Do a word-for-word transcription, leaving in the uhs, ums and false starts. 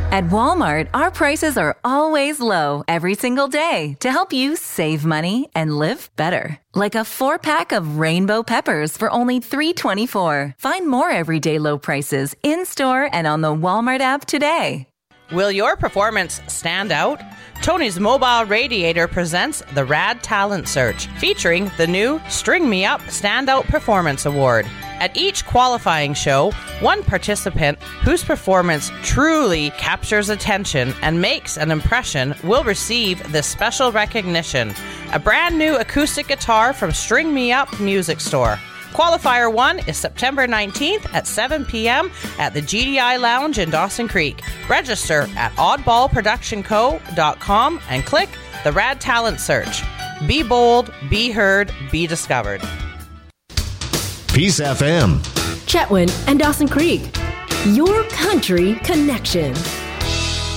At Walmart, our prices are always low every single day to help you save money and live better. Like a four-pack of rainbow peppers for only three dollars and twenty-four cents. Find more everyday low prices in-store and on the Walmart app today. Will your performance stand out? Tony's Mobile Radiator presents the Rad Talent Search, featuring the new String Me Up Standout Performance Award. At each qualifying show, one participant whose performance truly captures attention and makes an impression will receive this special recognition. A brand new acoustic guitar from String Me Up Music Store. Qualifier one is September nineteenth at seven p.m. at the G D I Lounge in Dawson Creek. Register at oddball production co dot com and click the Rad Talent Search. Be bold, be heard, be discovered. Peace F M. Chetwynd and Dawson Creek. Your country connection.